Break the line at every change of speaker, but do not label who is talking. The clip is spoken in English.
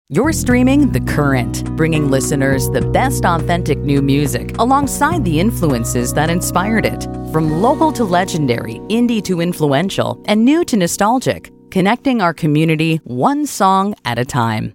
You're streaming The Current, bringing listeners the best authentic new music alongside the influences that inspired it. From local to legendary, indie to influential, and new to nostalgic, connecting our community one song at a time.